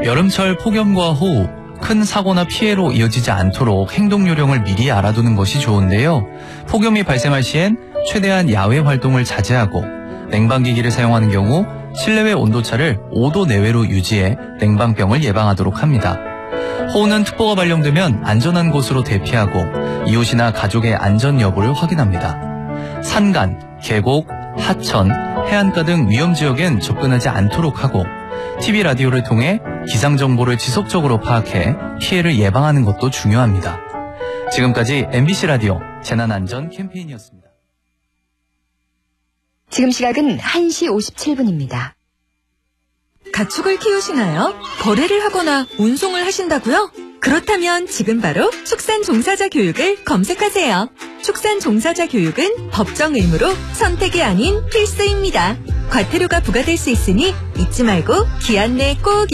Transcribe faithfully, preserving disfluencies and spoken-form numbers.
여름철 폭염과 호우, 큰 사고나 피해로 이어지지 않도록 행동 요령을 미리 알아두는 것이 좋은데요. 폭염이 발생할 시엔 최대한 야외 활동을 자제하고 냉방기기를 사용하는 경우 실내외 온도차를 오 도 내외로 유지해 냉방병을 예방하도록 합니다. 호우는 특보가 발령되면 안전한 곳으로 대피하고 이웃이나 가족의 안전 여부를 확인합니다. 산간, 계곡, 하천, 해안가 등 위험 지역엔 접근하지 않도록 하고 티비 라디오를 통해 기상 정보를 지속적으로 파악해 피해를 예방하는 것도 중요합니다. 지금까지 엠비씨 라디오 재난안전 캠페인이었습니다. 지금 시각은 한 시 오십칠 분입니다. 가축을 키우시나요? 거래를 하거나 운송을 하신다고요? 그렇다면 지금 바로 축산 종사자 교육을 검색하세요. 축산 종사자 교육은 법정 의무로 선택이 아닌 필수입니다. 과태료가 부과될 수 있으니 잊지 말고 기한 내 꼭